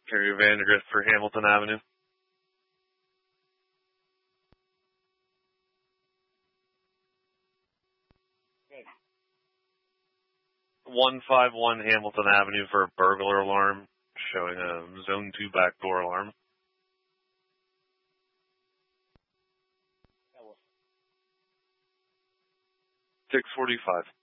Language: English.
Carrie Vandergrift for Hamilton Avenue. 151 Hamilton Avenue for a burglar alarm, showing a Zone 2 backdoor alarm. 6:45.